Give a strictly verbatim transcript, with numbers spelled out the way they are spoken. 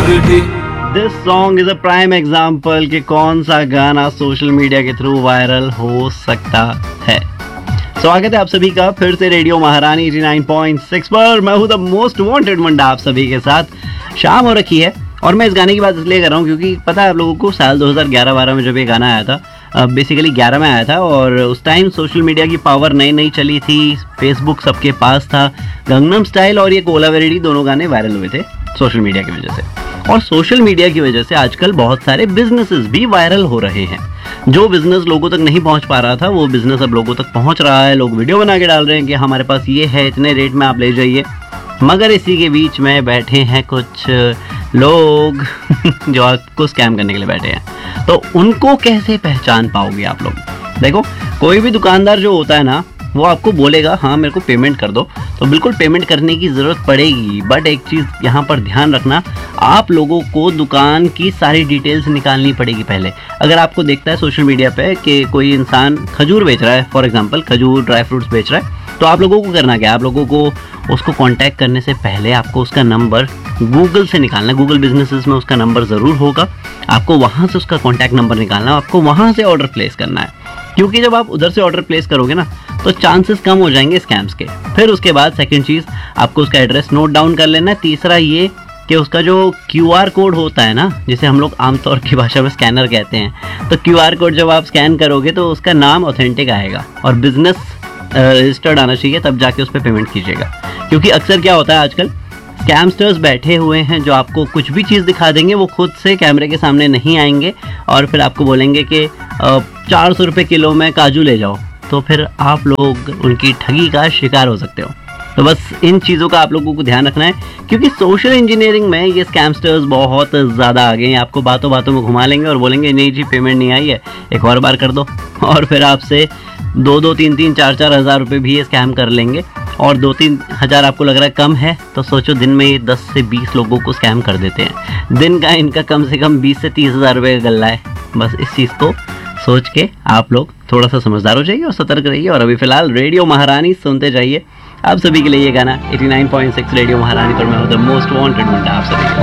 This song is a prime example कि कौन सा गाना सोशल मीडिया के थ्रू वायरल हो सकता है। स्वागत है आप सभी का फिर से रेडियो महारानी नवासी पॉइंट सिक्स पर। मैं हूं द मोस्ट वांटेड मुंडा आप सभी के साथ। शाम हो रखी है और मैं इस गाने की बात इसलिए कर रहा हूँ क्योंकि पता है आप लोगों को साल दो हज़ार ग्यारह बारह में जब ये गाना आया था, बेसिकली ग्यारह में आया था और उस टाइम सोशल मीडिया की पावर नई नई चली थी, फेसबुक सबके पास था। गंगनम स्टाइल और ये कोलावेरिटी दोनों गाने वायरल हुए थे सोशल मीडिया की वजह से। और सोशल मीडिया की वजह से आजकल बहुत सारे बिजनेसेस भी वायरल हो रहे हैं। जो बिजनेस लोगों तक नहीं पहुंच पा रहा था वो बिजनेस अब लोगों तक पहुंच रहा है। लोग वीडियो बना के डाल रहे हैं कि हमारे पास ये है, इतने रेट में आप ले जाइए। मगर इसी के बीच में बैठे हैं कुछ लोग जो आपको स्कैम करने के लिए बैठे हैं। तो उनको कैसे पहचान पाओगे आप लोग? देखो, कोई भी दुकानदार जो होता है ना, वो आपको बोलेगा हाँ मेरे को पेमेंट कर दो, तो बिल्कुल पेमेंट करने की ज़रूरत पड़ेगी। बट एक चीज़ यहाँ पर ध्यान रखना, आप लोगों को दुकान की सारी डिटेल्स निकालनी पड़ेगी पहले। अगर आपको देखता है सोशल मीडिया पे कि कोई इंसान खजूर बेच रहा है, फॉर एग्जांपल खजूर ड्राई फ्रूट्स बेच रहा है, तो आप लोगों को करना क्या है? आप लोगों को उसको कांटेक्ट करने से पहले आपको उसका नंबर गूगल से निकालना है। गूगल बिजनेसेस में उसका नंबर ज़रूर होगा, आपको वहाँ से उसका कॉन्टैक्ट नंबर निकालना है, आपको वहाँ से ऑर्डर प्लेस करना है। क्योंकि जब आप उधर से ऑर्डर प्लेस करोगे ना तो चांसेस कम हो जाएंगे स्कैम्स के। फिर उसके बाद सेकंड चीज़, आपको उसका एड्रेस नोट डाउन कर लेना है। तीसरा ये कि उसका जो क्यू आर कोड होता है ना, जिसे हम लोग आमतौर की भाषा में स्कैनर कहते हैं, तो क्यू आर कोड जब आप स्कैन करोगे तो उसका नाम ऑथेंटिक आएगा और बिजनेस रजिस्टर्ड आना चाहिए, तब जाके उस पर पेमेंट कीजिएगा। क्योंकि अक्सर क्या होता है आजकल, स्कैमस्टर्स बैठे हुए हैं जो आपको कुछ भी चीज़ दिखा देंगे, वो खुद से कैमरे के सामने नहीं आएंगे और फिर आपको बोलेंगे कि चार सौ रुपये किलो में काजू ले जाओ, तो फिर आप लोग उनकी ठगी का शिकार हो सकते हो। तो बस इन चीज़ों का आप लोगों को ध्यान रखना है, क्योंकि सोशल इंजीनियरिंग में ये स्कैमस्टर्स बहुत ज़्यादा आ गए हैं। आपको बातों बातों में घुमा लेंगे और बोलेंगे नहीं जी पेमेंट नहीं आई है, एक और बार कर दो, और फिर आपसे दो दो तीन तीन चार चार हज़ार रुपये भी ये स्कैम कर लेंगे। और दो तीन हज़ार आपको लग रहा है कम है, तो सोचो दिन में ये दस से बीस लोगों को स्कैम कर देते हैं। दिन का इनका कम से कम बीस से तीस हज़ार रुपये का गल्ला है। बस इस चीज़ को सोच के आप लोग थोड़ा सा समझदार हो जाइए और सतर्क रहिए। और अभी फिलहाल रेडियो महारानी सुनते जाइए। आप सभी के लिए ये गाना नवासी पॉइंट सिक्स रेडियो महारानी पर मैं हूं द मोस्ट वांटेड मुंडा आप सभी।